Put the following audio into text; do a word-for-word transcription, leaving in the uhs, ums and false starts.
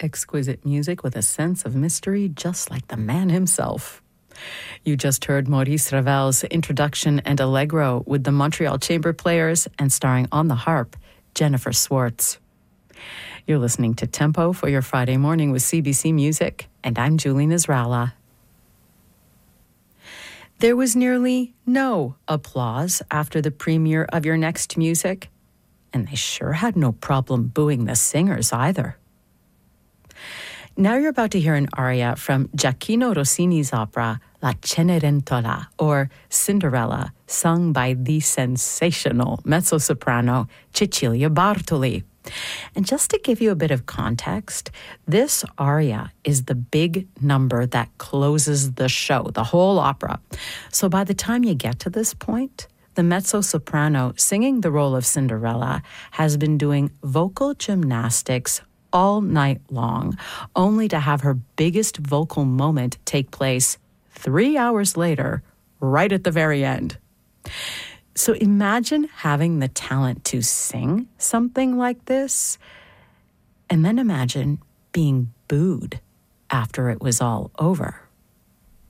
Exquisite music with a sense of mystery, just like the man himself. You just heard Maurice Ravel's introduction and Allegro with the Montreal Chamber Players and starring on the harp, Jennifer Swartz. You're listening to Tempo for your Friday morning with C B C Music, and I'm Julie Nasrallah. There was nearly no applause after the premiere of your next music, and they sure had no problem booing the singers either. Now you're about to hear an aria from Gioacchino Rossini's opera La Cenerentola, or Cinderella, sung by the sensational mezzo-soprano Cecilia Bartoli. And just to give you a bit of context, this aria is the big number that closes the show, the whole opera. So by the time you get to this point, the mezzo-soprano singing the role of Cinderella has been doing vocal gymnastics all night long, only to have her biggest vocal moment take place three hours later, right at the very end. So imagine having the talent to sing something like this, and then imagine being booed after it was all over.